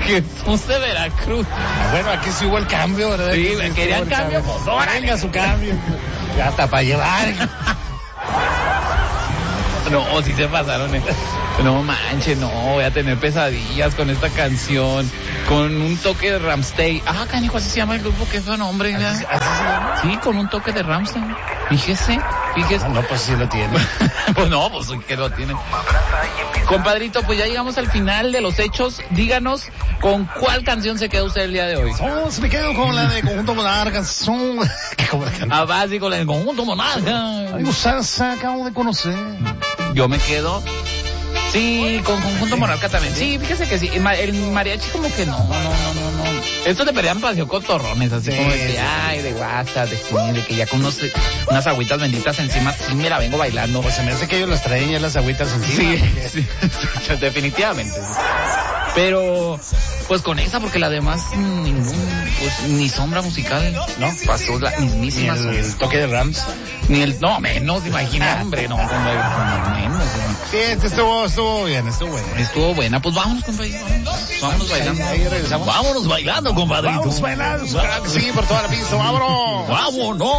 Jesús de Veracruz. Bueno, aquí sí hubo el cambio, ¿verdad? Sí, Aquí querían hubo el cambio, pues órale. Venga su cambio. Hasta para llevar. No, sí se pasaron. No manches, no, voy a tener pesadillas con esta canción, con un toque de Rammstein. Ah, canijo, así se llama el grupo, qué fue nombre. ¿Así se llama? Sí, con un toque de Rammstein. Fíjese. No, pues sí lo tiene. Pues no, pues que lo tiene. Compadrito, pues ya llegamos al final de los hechos. Díganos con cuál canción se queda usted el día de hoy. Me quedo con la de Conjunto Monarca. A base con el Conjunto Monarca. Amigo Salsa, acabo de conocer. Yo me quedo. Sí, con Conjunto Monarca también. Sí, fíjese que sí. El mariachi como que no. Estos de perdían pasión cotorrones, así como de que, ay, de WhatsApp, de que ya con unas agüitas benditas encima, sí me la vengo bailando. Pues se me hace que ellos las traen ya las agüitas encima. Sí, definitivamente. Pero, pues con esa, porque la demás, ni sombra musical, ¿no? Pasó la mismísima. Ni el toque de Rams. No, menos, imagina, hombre, no, menos. Sí, estuvo bien, estuvo bueno. Estuvo buena, pues vámonos, compadre, vámonos bailando. Ahí regresamos. Vámonos bailando, compadre. Vamos bailando, sí, por toda la pista, vámonos. Vámonos.